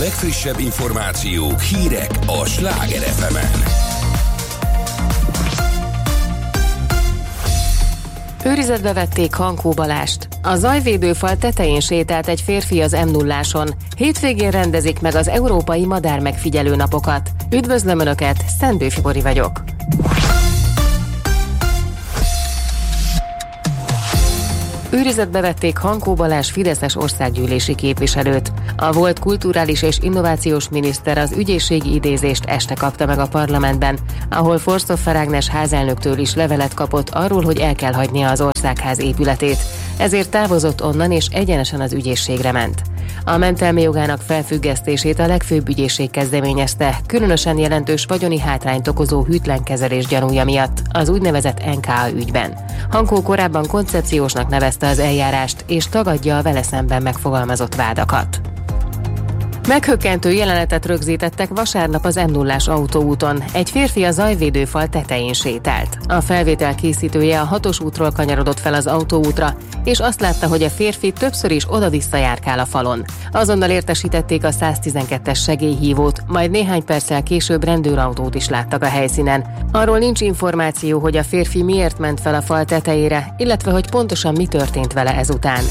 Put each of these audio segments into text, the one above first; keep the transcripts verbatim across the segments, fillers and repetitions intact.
legfrissebb információk, hírek a Sláger ef emen. Őrizetbe vették Hankó Balást. A zajvédőfal tetején sétált egy férfi az em nulláson. Hétvégén rendezik meg az Európai Madár Megfigyelő Napokat. Üdvözlöm Önöket, Szendő Fibori vagyok. Őrizetbe vették Hankó Balázs fideszes országgyűlési képviselőt. A volt kulturális és innovációs miniszter az ügyészségi idézést este kapta meg a parlamentben, ahol Forsztoffer Ágnes házelnöktől is levelet kapott arról, hogy el kell hagynia az országház épületét. Ezért távozott onnan és egyenesen az ügyészségre ment. A mentelmi jogának felfüggesztését a legfőbb ügyészség kezdeményezte, különösen jelentős vagyoni hátrányt okozó hűtlen kezelés gyanúja miatt, az úgynevezett en ká á ügyben. Hankó korábban koncepciósnak nevezte az eljárást, és tagadja a vele szemben megfogalmazott vádakat. Meghökkentő jelenetet rögzítettek vasárnap az em nullás autóúton. Egy férfi a zajvédőfal tetején sétált. A felvétel készítője a hatos útról kanyarodott fel az autóútra, és azt látta, hogy a férfi többször is oda-vissza járkál a falon. Azonnal értesítették a száztizenkettes segélyhívót, majd néhány perccel később rendőrautót is láttak a helyszínen. Arról nincs információ, hogy a férfi miért ment fel a fal tetejére, illetve hogy pontosan mi történt vele ezután.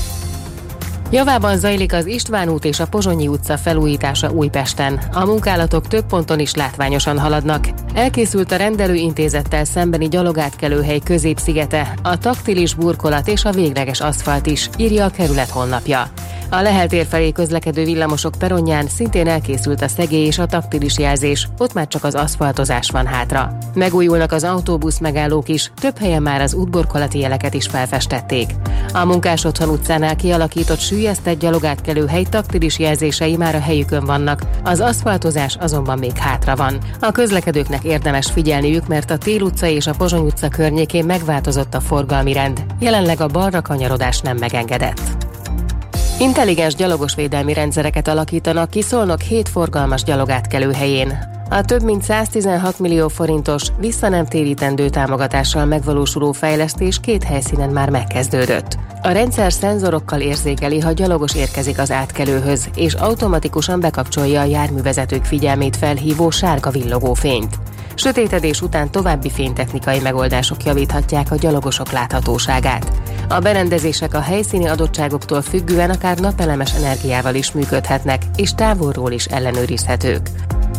Javában zajlik az István út és a Pozsonyi utca felújítása Újpesten. A munkálatok több ponton is látványosan haladnak. Elkészült a rendelőintézettel szembeni gyalogátkelőhely középszigete, a taktilis burkolat és a végleges aszfalt is, írja a kerület honlapja. A Lehel tér felé közlekedő villamosok peronján szintén elkészült a szegély és a taktilis jelzés, ott már csak az aszfaltozás van hátra. Megújulnak az autóbusz megállók is, több helyen már az útburkolati jeleket is felfestették. A Munkás Otthon utcánál kialakított süllyesztett gyalogátkelőhely taktilis jelzései már a helyükön vannak, az aszfaltozás azonban még hátra van. A közlekedőknek érdemes figyelniük, mert a Tél utca és a Pozsony utca környékén megváltozott a forgalmi rend. Jelenleg a balra kanyarodás nem megengedett. Intelligens gyalogosvédelmi rendszereket alakítanak ki Szolnok hét forgalmas gyalogátkelőhelyén. A több mint száztizenhat millió forintos, visszanemtérítendő támogatással megvalósuló fejlesztés két helyszínen már megkezdődött. A rendszer szenzorokkal érzékeli, ha gyalogos érkezik az átkelőhöz, és automatikusan bekapcsolja a járművezetők figyelmét felhívó sárga villogó fényt. Sötétedés után további fénytechnikai megoldások javíthatják a gyalogosok láthatóságát. A berendezések a helyszíni adottságoktól függően akár napelemes energiával is működhetnek, és távolról is ellenőrizhetők.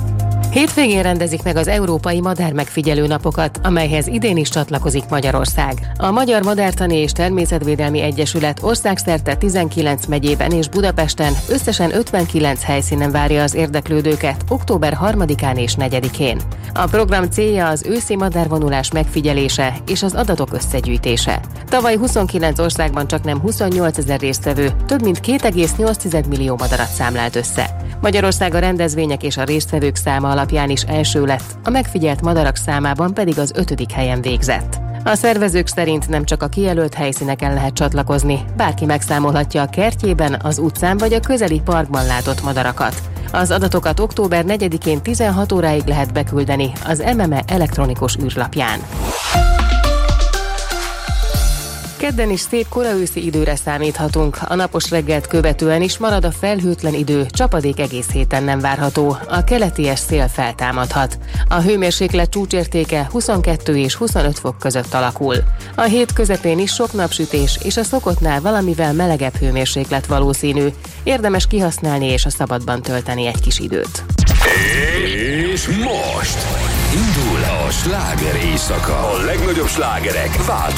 Hétvégén rendezik meg az Európai Madár Megfigyelő Napokat, amelyhez idén is csatlakozik Magyarország. A Magyar Madártani és Természetvédelmi Egyesület országszerte tizenkilenc megyében és Budapesten összesen ötvenkilenc helyszínen várja az érdeklődőket október harmadikán és negyedikén. A program célja az őszi madárvonulás megfigyelése és az adatok összegyűjtése. Tavaly huszonkilenc országban csaknem huszonnyolcezer résztvevő több mint két egész nyolc millió madarat számlált össze. Magyarország a rendezvények és a résztvevők száma alapján is első lett, a megfigyelt madarak számában pedig az ötödik helyen végzett. A szervezők szerint nem csak a kijelölt helyszíneken lehet csatlakozni, bárki megszámolhatja a kertjében, az utcán vagy a közeli parkban látott madarakat. Az adatokat október negyedikén tizenhat óráig lehet beküldeni az em em e elektronikus űrlapján. Kedden is szép koraőszi időre számíthatunk. A napos reggelt követően is marad a felhőtlen idő, csapadék egész héten nem várható. A keleties szél feltámadhat. A hőmérséklet csúcsértéke huszonkettő és huszonöt fok között alakul. A hét közepén is sok napsütés és a szokottnál valamivel melegebb hőmérséklet valószínű. Érdemes kihasználni és a szabadban tölteni egy kis időt. És most indul a sláger éjszaka. A legnagyobb slágerek változnak